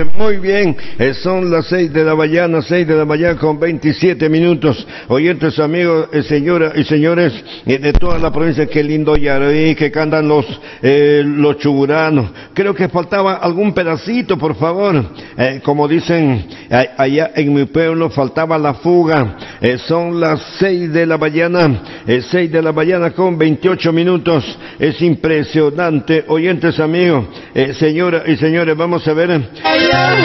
Muy bien, son las 6 de la mañana, 6 de la mañana con 27 minutos. Oyentes, amigos, señoras y señores, de toda la provincia, qué lindo Yaraví, que cantan los chuburanos. Creo que faltaba algún pedacito, por favor. Como dicen allá en mi pueblo, faltaba la fuga. Son las 6 de la mañana, 6 de la mañana con 28 minutos. Es impresionante, oyentes, amigos, señoras y señores, vamos a ver.